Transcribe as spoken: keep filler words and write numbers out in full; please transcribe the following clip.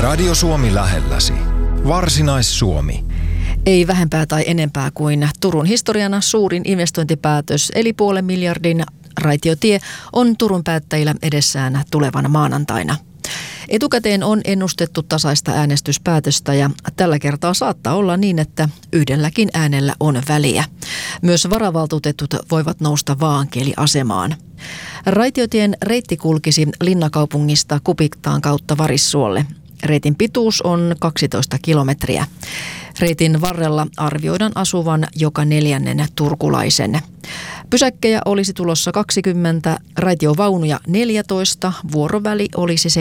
Radio Suomi lähelläsi. Varsinais-Suomi. Ei vähempää tai enempää kuin Turun historiana suurin investointipäätös, eli puolen miljardin raitiotie on Turun päättäjillä edessään tulevana maanantaina. Etukäteen on ennustettu tasaista äänestyspäätöstä ja tällä kertaa saattaa olla niin, että yhdelläkin äänellä on väliä. Myös varavaltuutetut voivat nousta vaankieliasemaan. Raitiotien reitti kulkisi Linnakaupungista Kupittaan kautta Varissuolle. Reitin pituus on kaksitoista kilometriä. Reitin varrella arvioidaan asuvan joka neljännen turkulaisen. Pysäkkejä olisi tulossa kaksikymmentä, raitiovaunuja neljätoista, vuoroväli olisi